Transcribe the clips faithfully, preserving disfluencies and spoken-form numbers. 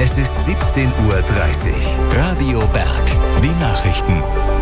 Es ist siebzehn Uhr dreißig. Radio Berg. Die Nachrichten.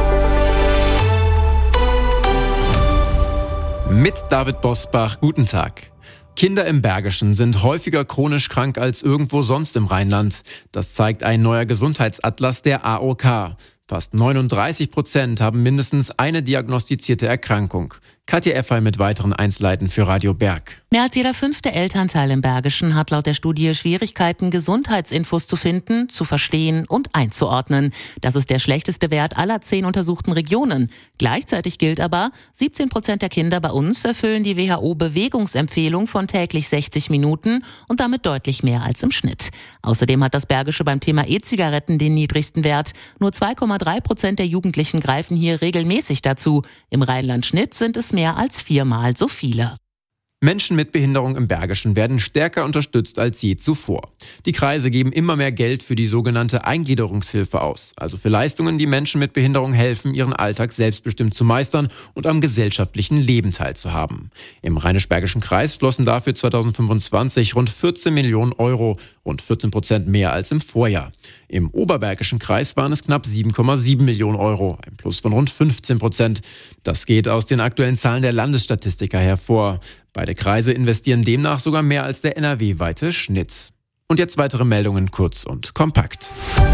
Mit David Bosbach, guten Tag. Kinder im Bergischen sind häufiger chronisch krank als irgendwo sonst im Rheinland. Das zeigt ein neuer Gesundheitsatlas der A O K. Fast neununddreißig Prozent haben mindestens eine diagnostizierte Erkrankung. Katja Effay mit weiteren Einzelheiten für Radio Berg. Mehr als jeder fünfte Elternteil im Bergischen hat laut der Studie Schwierigkeiten, Gesundheitsinfos zu finden, zu verstehen und einzuordnen. Das ist der schlechteste Wert aller zehn untersuchten Regionen. Gleichzeitig gilt aber, siebzehn Prozent der Kinder bei uns erfüllen die W H O-Bewegungsempfehlung von täglich sechzig Minuten und damit deutlich mehr als im Schnitt. Außerdem hat das Bergische beim Thema E-Zigaretten den niedrigsten Wert. Nur zwei Komma drei Prozent der Jugendlichen greifen hier regelmäßig dazu. Im Rheinland-Schnitt sind es mehr als viermal so viele. Menschen mit Behinderung im Bergischen werden stärker unterstützt als je zuvor. Die Kreise geben immer mehr Geld für die sogenannte Eingliederungshilfe aus, also für Leistungen, die Menschen mit Behinderung helfen, ihren Alltag selbstbestimmt zu meistern und am gesellschaftlichen Leben teilzuhaben. Im Rheinisch-Bergischen Kreis flossen dafür zweitausendfünfundzwanzig rund vierzehn Millionen Euro, rund vierzehn Prozent mehr als im Vorjahr. Im Oberbergischen Kreis waren es knapp sieben Komma sieben Millionen Euro, ein Plus von rund fünfzehn Prozent. Das geht aus den aktuellen Zahlen der Landesstatistiker hervor. Beide Kreise investieren demnach sogar mehr als der N R W-weite Schnitt. Und jetzt weitere Meldungen kurz und kompakt.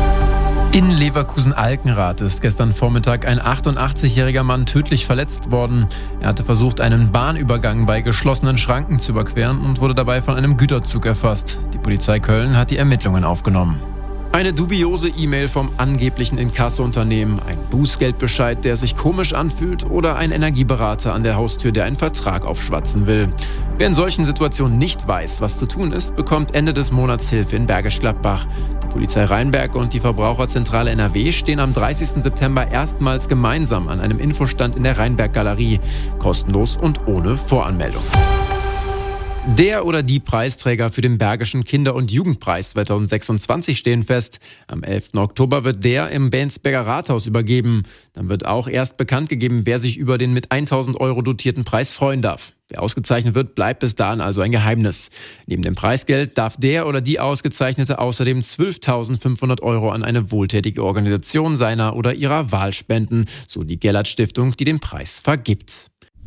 In Leverkusen-Alkenrath ist gestern Vormittag ein achtundachtzigjähriger Mann tödlich verletzt worden. Er hatte versucht, einen Bahnübergang bei geschlossenen Schranken zu überqueren und wurde dabei von einem Güterzug erfasst. Die Polizei Köln hat die Ermittlungen aufgenommen. Eine dubiose E-Mail vom angeblichen Inkasso-Unternehmen, ein Bußgeldbescheid, der sich komisch anfühlt oder ein Energieberater an der Haustür, der einen Vertrag aufschwatzen will. Wer in solchen Situationen nicht weiß, was zu tun ist, bekommt Ende des Monats Hilfe in Bergisch Gladbach. Die Polizei Rheinberg und die Verbraucherzentrale N R W stehen am dreißigsten September erstmals gemeinsam an einem Infostand in der Rheinberg-Galerie. Kostenlos und ohne Voranmeldung. Der oder die Preisträger für den Bergischen Kinder- und Jugendpreis zweitausendsechsundzwanzig stehen fest. Am elften Oktober wird der im Bensberger Rathaus übergeben. Dann wird auch erst bekannt gegeben, wer sich über den mit tausend Euro dotierten Preis freuen darf. Wer ausgezeichnet wird, bleibt bis dahin also ein Geheimnis. Neben dem Preisgeld darf der oder die Ausgezeichnete außerdem zwölftausendfünfhundert Euro an eine wohltätige Organisation seiner oder ihrer Wahl spenden, so die Gellert-Stiftung, die den Preis vergibt.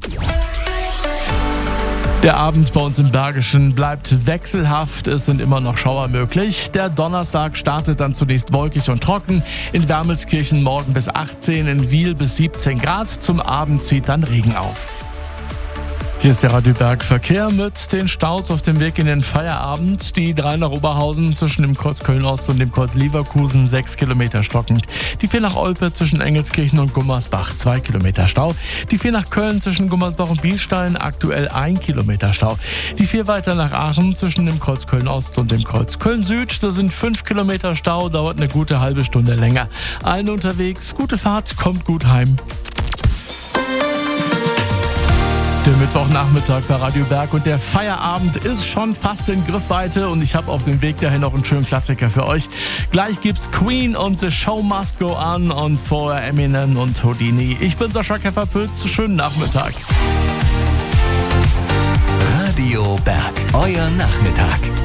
Der Abend bei uns im Bergischen bleibt wechselhaft, es sind immer noch Schauer möglich. Der Donnerstag startet dann zunächst wolkig und trocken. In Wermelskirchen morgen bis achtzehn, in Wiel bis siebzehn Grad. Zum Abend zieht dann Regen auf. Hier ist der Radio Berg Verkehr mit den Staus auf dem Weg in den Feierabend. Die drei nach Oberhausen zwischen dem Kreuz Köln-Ost und dem Kreuz Leverkusen sechs Kilometer stockend. Die vier nach Olpe zwischen Engelskirchen und Gummersbach zwei Kilometer Stau. Die vier nach Köln zwischen Gummersbach und Bielstein aktuell ein Kilometer Stau. Die vier weiter nach Aachen zwischen dem Kreuz Köln-Ost und dem Kreuz Köln-Süd. Da sind fünf Kilometer Stau, dauert eine gute halbe Stunde länger. Allen unterwegs, gute Fahrt, kommt gut heim. Der Mittwochnachmittag bei Radio Berg und der Feierabend ist schon fast in Griffweite und ich habe auf dem Weg dahin noch einen schönen Klassiker für euch. Gleich gibt's Queen und The Show Must Go On und vorher Eminem und Houdini. Ich bin Sascha Käfer-Pütz, schönen Nachmittag. Radio Berg, euer Nachmittag.